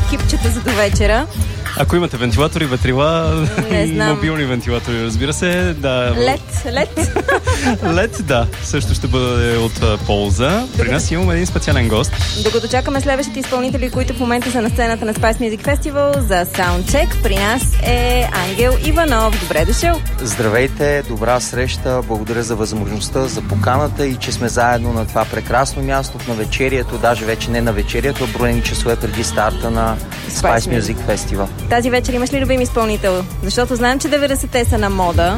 екипчета за довечера? Ако имате вентилатори, ветрила, мобилни вентилатори, разбира се, да. Лед, да, също ще бъде от полза. При нас имаме един специален гост. Докато чакаме следващите изпълнители, които в момента са на сцената на Spice Music Festival за саундчек, при нас е Ангел Иванов. Добре дошъл! Здравейте, добра среща, благодаря за възможността, за поканата и че сме заедно на това прекрасно място в навечерието, даже вече не навечерието, а броени часове преди старта на Spice Music Festival. Тази вечер имаш ли любим изпълнител? Защото знам, че 90-те са на мода.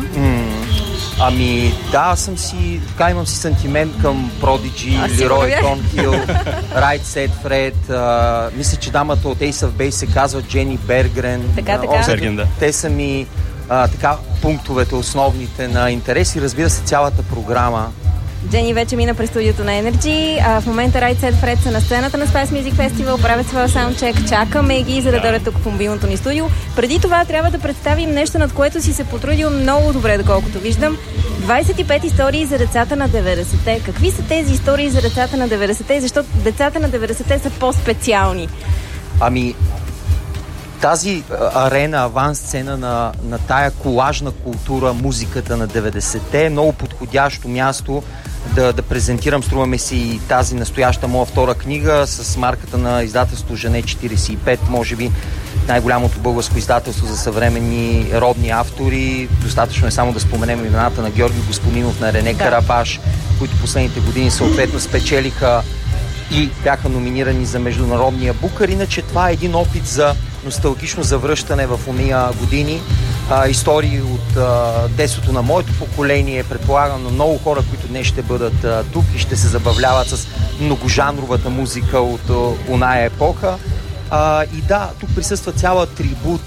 Ами, да, имам си сантимент към Prodigy, Leroy Thornhill, Right Said Fred, мисля, че дамата от Ace of Base се казва Джени Бергрен. Така. Те са ми пунктовете, основните на интерес и разбира се цялата програма. Джени вече мина през студиото на Energy, а в момента Right Said Fred са на сцената на Spice Music Festival, правят своя саундчек, чакаме ги, за да дойдат тук в мобилното ни студио. Преди това трябва да представим нещо, над което си се потрудил много добре, доколкото виждам. 25 истории за децата на 90-те. Какви са тези истории за децата на 90-те? Защото децата на 90-те са по-специални. Ами, тази арена, авансцена на тая колажна култура, музиката на 90-те е много подходящо място да презентирам, струваме си и тази настояща моя втора книга с марката на издателство Жене 45, може би най-голямото българско издателство за съвременни родни автори. Достатъчно е само да споменем имената на Георги Господинов, на Рене Карабаш, които последните години съответно спечелиха и бяха номинирани за международния букър. Иначе това е един опит за носталгично завръщане в ония години. Истории от детството на моето поколение, предполагам на много хора, които днес ще бъдат тук и ще се забавляват с многожанровата музика от оная епоха. И да, тук присъства цял атрибут,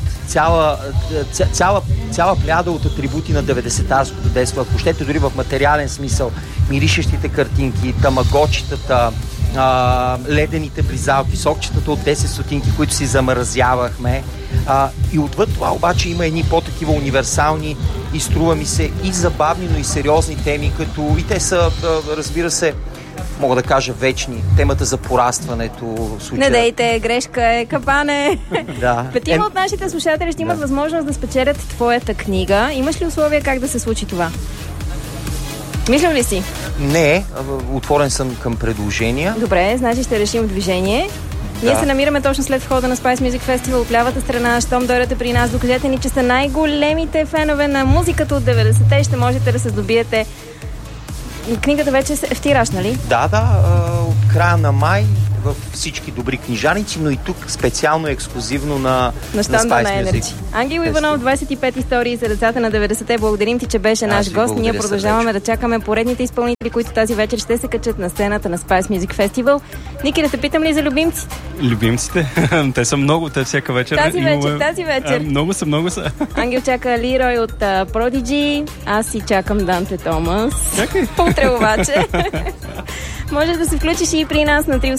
цяла плеяда от атрибути на 90-тарското детство. Ако щете дори в материален смисъл, миришещите картинки, тамагочитата, ледените близалки, сокчетата от 10 стотинки, които си замразявахме. И отвъд това обаче има едни по-такива универсални и струва ми се и забавни, но и сериозни теми, като и те са, разбира се, мога да кажа вечни. Темата за порастването. Не дейте, грешка е, капане. Да. Петима от нашите слушатели ще имат възможност да спечелят твоята книга. Имаш ли условия как да се случи това? Мислил ли си? Не, отворен съм към предложения. Добре, значи ще решим в движение. Ние се намираме точно след входа на Spice Music Festival от лявата страна. Щом дойдете при нас, докажете ни, че са най-големите фенове на музиката от 90-те. Ще можете да се здобиете. Книгата вече е в тираж, нали? Да, от края на май в всички добри книжаници, но и тук специално ексклюзивно на Spice Music. Ангел Иванов, 25 истории за децата на 90-те. Благодарим ти, че беше наш гост. Ние продължаваме да чакаме поредните изпълнители, които тази вечер ще се качат на сцената на Spice Music Festival. Ники, да те питам ли за любимците? Любимците? Те са много, те всяка вечер. Тази вечер. Много са. Ангел чака Лирой от Prodigy, аз си чакам Данте Томас. Утре обаче. Може да се включиш и при нас на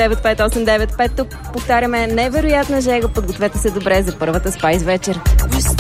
388-95895. Тук повтаряме невероятна жега. Подгответе се добре за първата Spice вечер.